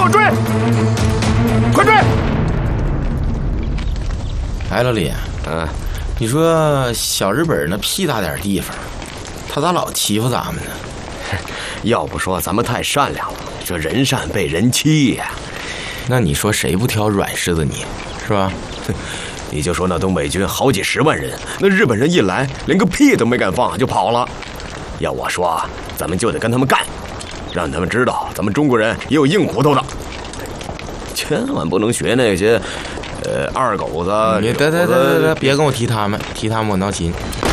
我追！快追！ 哎，老李，你说小日本那屁大点地方，他咋老欺负咱们呢？ 要不说咱们太善良了，这人善被人欺呀。 那你说谁不挑软柿子捏，是吧？ 你就说那东北军好几十万人，那日本人一来，连个屁都没敢放就跑了。要我说，咱们就得跟他们干，让他们知道咱们中国人也有硬骨头的，千万不能学那些二狗子。 你得，别跟我提他们我闹心。